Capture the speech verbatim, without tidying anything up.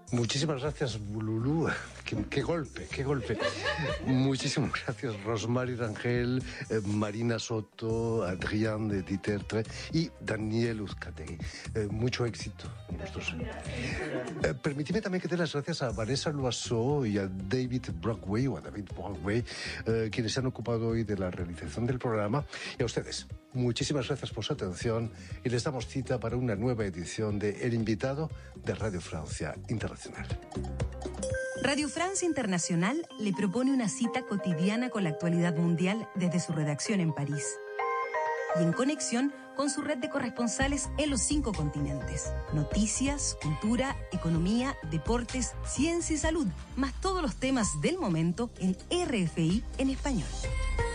Muchísimas gracias, Bululú. Qué, qué golpe, qué golpe. Muchísimas gracias, Rosmary Rangel, eh, Marina Soto, Adrián de Ditertre y Daniel Uzcategui. Eh, mucho éxito en vuestros... Eh, permitidme también que dé las gracias a Vanessa Loiseau y a David Brockway, o a David Brockway, eh, quienes se han ocupado hoy de la realización del programa. Y a ustedes, muchísimas gracias por su atención y les damos cita para una nueva edición de El Invitado de Radio Francia Internacional. Radio Francia Internacional le propone una cita cotidiana con la actualidad mundial desde su redacción en París y en conexión con su red de corresponsales en los cinco continentes. Noticias, cultura, economía, deportes, ciencia y salud, más todos los temas del momento en R F I en español.